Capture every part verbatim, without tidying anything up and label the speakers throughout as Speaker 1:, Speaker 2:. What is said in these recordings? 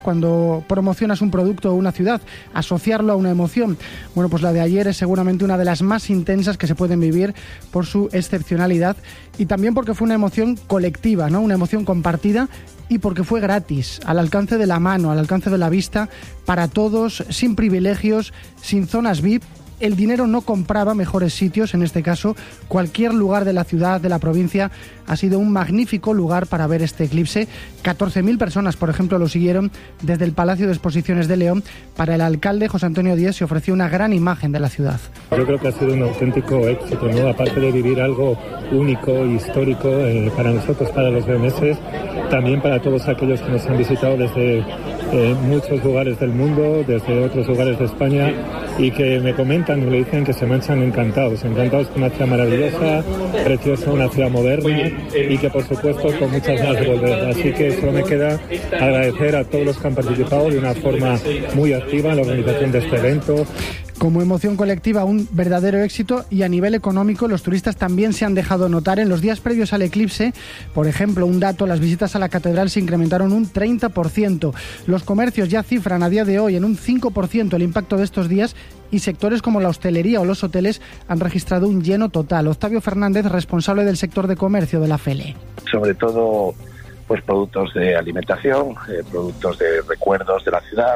Speaker 1: Cuando promocionas un producto o una ciudad, asociarlo a una emoción. Bueno, pues la de ayer es seguramente una de las más intensas que se pueden vivir por su excepcionalidad y también porque fue una emoción colectiva, ¿no? Una emoción compartida y porque fue gratis, al alcance de la mano, al alcance de la vista, para todos, sin privilegios, sin zonas V I P. El dinero no compraba mejores sitios, en este caso, cualquier lugar de la ciudad, de la provincia, ha sido un magnífico lugar para ver este eclipse. catorce mil personas, por ejemplo, lo siguieron desde el Palacio de Exposiciones de León. Para el alcalde, José Antonio Díez, se ofreció una gran imagen de la ciudad.
Speaker 2: Yo creo que ha sido un auténtico éxito, ¿no? Aparte de vivir algo único, histórico, eh, para nosotros, para los leoneses, también para todos aquellos que nos han visitado desde eh, muchos lugares del mundo, desde otros lugares de España, y que me comentan y le dicen que se marchan encantados, encantados con una ciudad maravillosa, preciosa, una ciudad moderna y que por supuesto con muchas ganas de volver. Así que solo me queda agradecer a todos los que han participado de una forma muy activa en la organización de este evento.
Speaker 1: Como emoción colectiva, un verdadero éxito, y a nivel económico los turistas también se han dejado notar. En los días previos al eclipse, por ejemplo, un dato, las visitas a la catedral se incrementaron un treinta por ciento. Los comercios ya cifran a día de hoy en un cinco por ciento el impacto de estos días y sectores como la hostelería o los hoteles han registrado un lleno total. Octavio Fernández, responsable del sector de comercio de la FELE.
Speaker 3: Sobre todo pues productos de alimentación, eh, productos de recuerdos de la ciudad,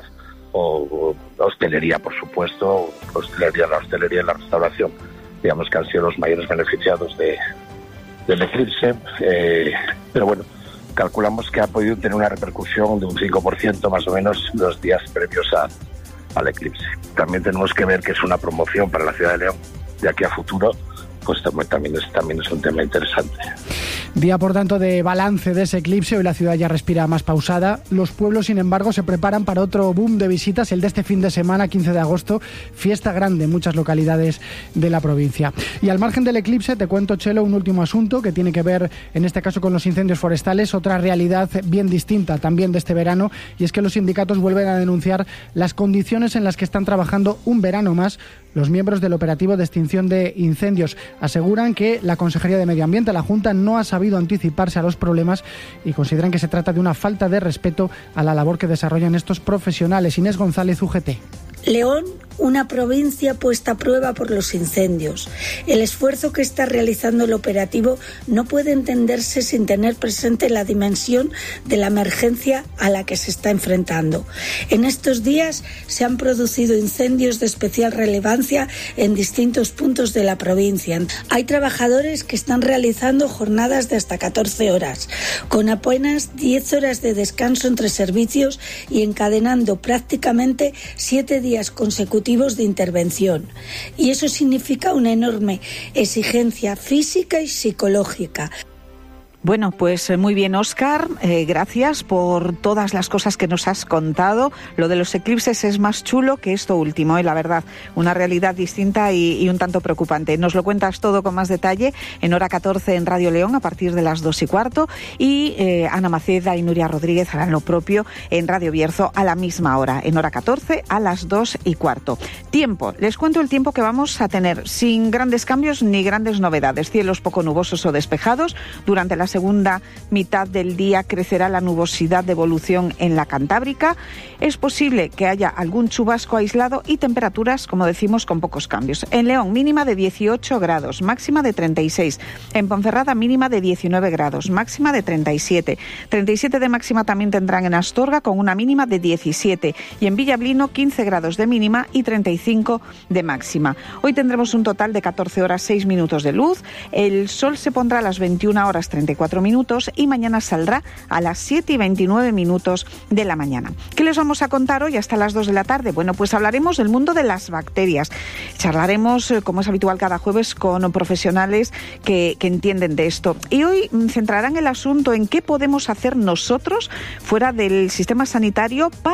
Speaker 3: o hostelería, por supuesto, hostelería, la hostelería y la restauración, digamos que han sido los mayores beneficiados de, del eclipse, eh, pero bueno, calculamos que ha podido tener una repercusión de un cinco por ciento más o menos los días previos a, al eclipse. También tenemos que ver que es una promoción para la ciudad de León de aquí a futuro, pues también es, también es un tema interesante.
Speaker 1: Día, por tanto, de balance de ese eclipse. Hoy la ciudad ya respira más pausada. Los pueblos, sin embargo, se preparan para otro boom de visitas, el de este fin de semana, quince de agosto, fiesta grande en muchas localidades de la provincia. Y al margen del eclipse, te cuento, Chelo, un último asunto que tiene que ver, en este caso, con los incendios forestales, otra realidad bien distinta también de este verano, y es que los sindicatos vuelven a denunciar las condiciones en las que están trabajando un verano más los miembros del operativo de extinción de incendios. Aseguran que la Consejería de Medio Ambiente, la Junta, no ha sabido anticiparse a los problemas y consideran que se trata de una falta de respeto a la labor que desarrollan estos profesionales. Inés González, U G T.
Speaker 4: León, una provincia puesta a prueba por los incendios. El esfuerzo que está realizando el operativo no puede entenderse sin tener presente la dimensión de la emergencia a la que se está enfrentando. En estos días se han producido incendios de especial relevancia en distintos puntos de la provincia. Hay trabajadores que están realizando jornadas de hasta catorce horas, con apenas diez horas de descanso entre servicios y encadenando prácticamente siete días consecutivos de intervención. Y eso significa una enorme exigencia física y psicológica.
Speaker 5: Bueno, pues muy bien, Óscar, eh, gracias por todas las cosas que nos has contado. Lo de los eclipses es más chulo que esto último, eh, la verdad, una realidad distinta y, y un tanto preocupante. Nos lo cuentas todo con más detalle en Hora catorce en Radio León a partir de las dos y cuarto, y eh, Ana Maceda y Nuria Rodríguez harán lo propio en Radio Bierzo a la misma hora, en Hora catorce a las dos y cuarto. Tiempo, les cuento el tiempo que vamos a tener, sin grandes cambios ni grandes novedades. Cielos poco nubosos o despejados durante las segunda mitad del día. Crecerá la nubosidad de evolución en la Cantábrica. Es posible que haya algún chubasco aislado y temperaturas, como decimos, con pocos cambios. En León, mínima de dieciocho grados, máxima de treinta y seis. En Ponferrada, mínima de diecinueve grados, máxima de treinta y siete. treinta y siete de máxima también tendrán en Astorga, con una mínima de diecisiete. Y en Villablino, quince grados de mínima y treinta y cinco de máxima. Hoy tendremos un total de catorce horas, seis minutos de luz. El sol se pondrá a las veintiuna horas, treinta y cuatro minutos, y mañana saldrá a las siete y veintinueve minutos de la mañana. ¿Qué les vamos a contar hoy hasta las dos de la tarde? Bueno, pues hablaremos del mundo de las bacterias. Charlaremos, como es habitual cada jueves, con profesionales que, que entienden de esto. Y hoy centrarán el asunto en qué podemos hacer nosotros fuera del sistema sanitario para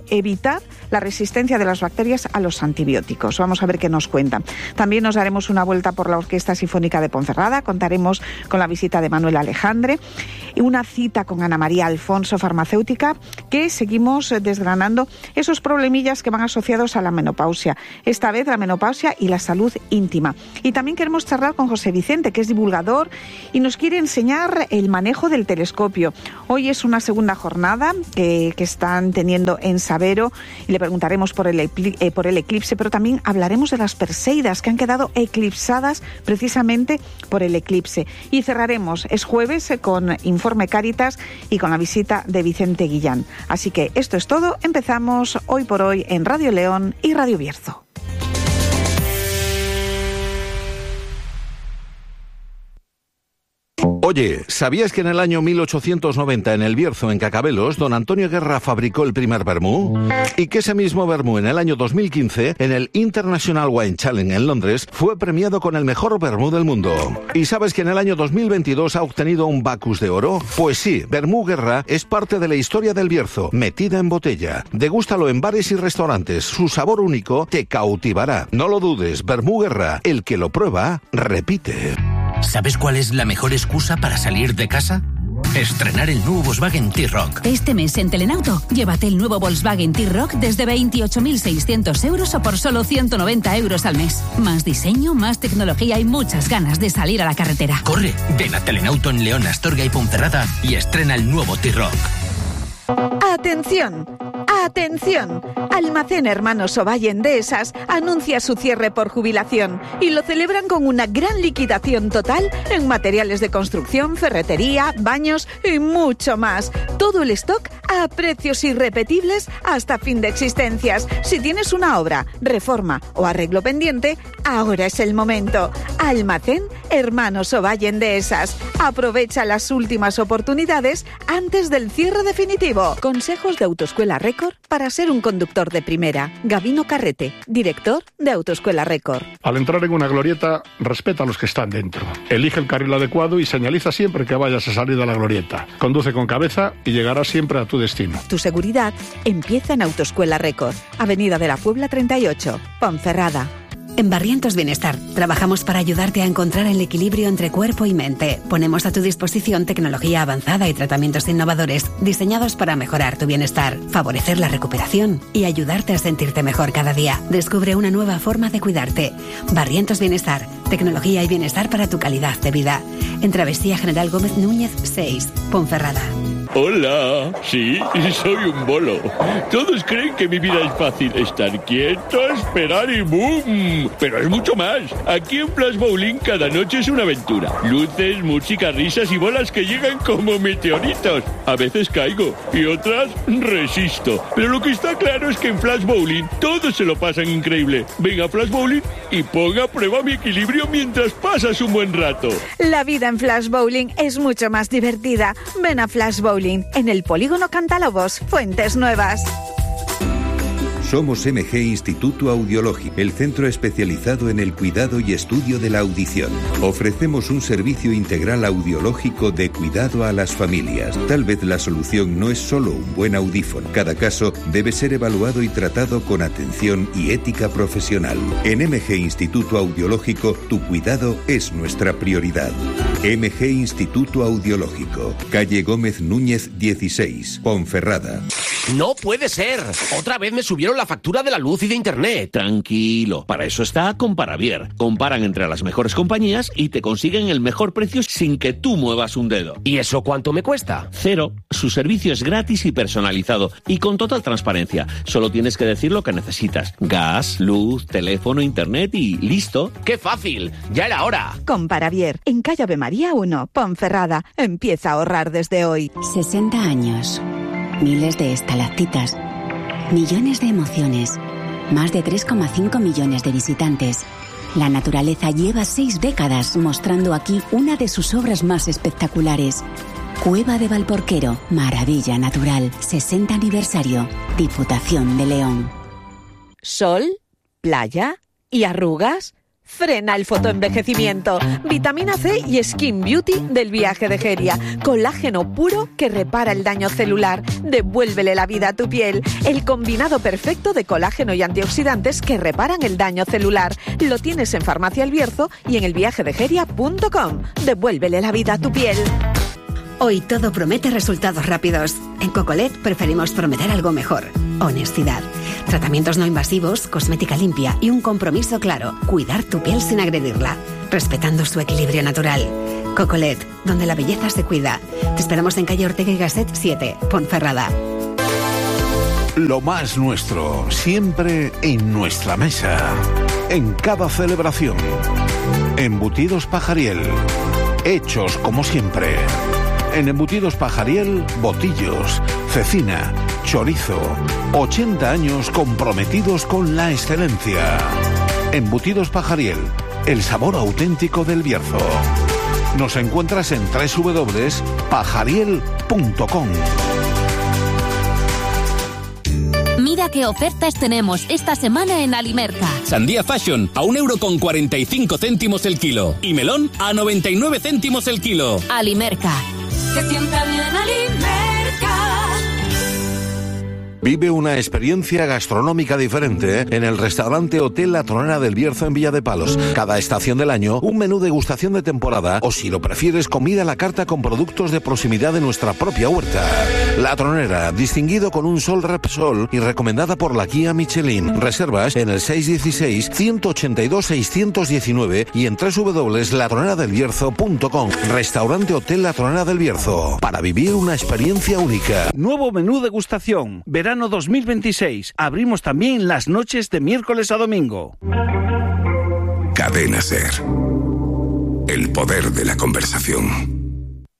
Speaker 5: evitar la resistencia de las bacterias a los antibióticos. Vamos a ver qué nos cuentan. También nos daremos una vuelta por la Orquesta Sinfónica de Ponferrada, contaremos con la visita de Manuel Alejandre y una cita con Ana María Alfonso, farmacéutica, que seguimos desgranando esos problemillas que van asociados a la menopausia. Esta vez la menopausia y la salud íntima. Y también queremos charlar con José Vicente, que es divulgador y nos quiere enseñar el manejo del telescopio. Hoy es una segunda jornada que, que están teniendo en Sabero y le preguntaremos por el, eh, por el eclipse, pero también hablaremos de las Perseidas que han quedado eclipsadas precisamente por el eclipse. Y cerraremos, es jueves, eh, con Informe Cáritas y con la visita de Vicente Guillán. Así que esto es todo. Empezamos hoy por hoy en Radio León y Radio Bierzo.
Speaker 6: Oye, ¿sabías que en el año mil ochocientos noventa en el Bierzo, en Cacabelos, don Antonio Guerra fabricó el primer vermú? Y que ese mismo vermú en el año dos mil quince, en el International Wine Challenge en Londres, fue premiado con el mejor vermú del mundo. ¿Y sabes que en el año dos mil veintidós ha obtenido un Bacus de oro? Pues sí, Vermú Guerra es parte de la historia del Bierzo, metida en botella. Degústalo en bares y restaurantes, su sabor único te cautivará. No lo dudes, Vermú Guerra, el que lo prueba, repite.
Speaker 7: ¿Sabes cuál es la mejor excusa para salir de casa? Estrenar el nuevo Volkswagen T-Roc.
Speaker 8: Este mes en Telenauto, llévate el nuevo Volkswagen T-Roc desde veintiocho mil seiscientos euros o por solo ciento noventa euros al mes. Más diseño, más tecnología y muchas ganas de salir a la carretera.
Speaker 7: Corre, ven a Telenauto en León, Astorga y Ponferrada y estrena el nuevo T-Roc.
Speaker 5: ¡Atención! ¡Atención! Almacén Hermanos Ovalle Endesas anuncia su cierre por jubilación y lo celebran con una gran liquidación total en materiales de construcción, ferretería, baños y mucho más. Todo el stock a precios irrepetibles hasta fin de existencias. Si tienes una obra, reforma o arreglo pendiente, ahora es el momento. Almacén Hermanos Ovalle Endesas. Aprovecha las últimas oportunidades antes del cierre definitivo. Consejos de Autoescuela Récord para ser un conductor de primera. Gabino Carrete, director de Autoescuela Récord.
Speaker 9: Al entrar en una glorieta, respeta a los que están dentro. Elige el carril adecuado y señaliza siempre que vayas a salir de la glorieta. Conduce con cabeza y llegarás siempre a tu destino.
Speaker 5: Tu seguridad empieza en Autoescuela Récord. Avenida de la Puebla treinta y ocho, Ponferrada.
Speaker 8: En Barrientos Bienestar trabajamos para ayudarte a encontrar el equilibrio entre cuerpo y mente. Ponemos a tu disposición tecnología avanzada y tratamientos innovadores diseñados para mejorar tu bienestar, favorecer la recuperación y ayudarte a sentirte mejor cada día. Descubre una nueva forma de cuidarte. Barrientos Bienestar, tecnología y bienestar para tu calidad de vida. En Travesía General Gómez Núñez seis, Ponferrada.
Speaker 10: Hola, sí, soy un bolo. Todos creen que mi vida es fácil. Estar quieto, esperar y ¡boom! Pero es mucho más. Aquí en Flash Bowling cada noche es una aventura. Luces, música, risas y bolas que llegan como meteoritos. A veces caigo y otras resisto. Pero lo que está claro es que en Flash Bowling todos se lo pasan increíble. Ven a Flash Bowling y ponga a prueba mi equilibrio mientras pasas un buen rato.
Speaker 5: La vida en Flash Bowling es mucho más divertida. Ven a Flash Bowling en el Polígono Cantalobos, Fuentes Nuevas.
Speaker 11: Somos M G Instituto Audiológico, el centro especializado en el cuidado y estudio de la audición. Ofrecemos un servicio integral audiológico de cuidado a las familias. Tal vez la solución no es solo un buen audífono. Cada caso debe ser evaluado y tratado con atención y ética profesional. En M G Instituto Audiológico, tu cuidado es nuestra prioridad. M G Instituto Audiológico, calle Gómez Núñez dieciséis, Ponferrada.
Speaker 12: ¡No puede ser! Otra vez me subieron la factura de la luz y de internet.
Speaker 10: Tranquilo, para eso está Comparavier. Comparan entre las mejores compañías y te consiguen el mejor precio sin que tú muevas un dedo.
Speaker 12: ¿Y eso cuánto me cuesta?
Speaker 10: Cero. Su servicio es gratis y personalizado y con total transparencia. Solo tienes que decir lo que necesitas. Gas, luz, teléfono, internet y listo.
Speaker 12: ¡Qué fácil! ¡Ya era hora!
Speaker 5: Comparavier, en calle Ave María uno, Ponferrada. Empieza a ahorrar desde hoy.
Speaker 13: sesenta años. Miles de estalactitas, millones de emociones, más de tres coma cinco millones de visitantes. La naturaleza lleva seis décadas mostrando aquí una de sus obras más espectaculares. Cueva de Valporquero, maravilla natural, sesenta aniversario, Diputación de León.
Speaker 5: Sol, playa y arrugas.
Speaker 14: Frena el fotoenvejecimiento. Vitamina C y Skin Beauty del Viaje de Geria. Colágeno puro que repara el daño celular. Devuélvele la vida a tu piel. El combinado perfecto de colágeno y antioxidantes que reparan el daño celular. Lo tienes en Farmacia El Bierzo y en el viaje de geria punto com. Devuélvele la vida a tu piel.
Speaker 8: Hoy todo promete resultados rápidos. En Cocolet preferimos prometer algo mejor. Honestidad. Tratamientos no invasivos, cosmética limpia y un compromiso claro. Cuidar tu piel sin agredirla, respetando su equilibrio natural. Cocolet, donde la belleza se cuida. Te esperamos en calle Ortega y Gasset siete, Ponferrada.
Speaker 6: Lo más nuestro, siempre en nuestra mesa. En cada celebración. Embutidos Pajariel. Hechos como siempre. En Embutidos Pajariel, botillos, cecina, chorizo. ochenta años comprometidos con la excelencia. Embutidos Pajariel, el sabor auténtico del Bierzo. Nos encuentras en doble u doble u doble u punto pajariel punto com.
Speaker 15: Mira qué ofertas tenemos esta semana en Alimerca.
Speaker 16: Sandía Fashion a un euro con cuarenta y cinco céntimos el kilo. Y melón a noventa y nueve céntimos el kilo.
Speaker 15: Alimerca.
Speaker 17: Que sienta bien Alimerca.
Speaker 6: Vive una experiencia gastronómica diferente en el restaurante Hotel La Tronera del Bierzo en Villa de Palos. Cada estación del año, un menú degustación de temporada o, si lo prefieres, comida a la carta con productos de proximidad de nuestra propia huerta. La Tronera, distinguido con un Sol Repsol y recomendada por la guía Michelin. Reservas en el seis uno seis, uno ocho dos, seis uno nueve y en doble u doble u doble u punto la tronera del bierzo punto com. Restaurante Hotel La Tronera del Bierzo. Para vivir una experiencia única.
Speaker 18: Nuevo menú degustación. Verano dos mil veintiséis. Abrimos también las noches de miércoles a domingo.
Speaker 19: Cadena Ser. El poder de la conversación.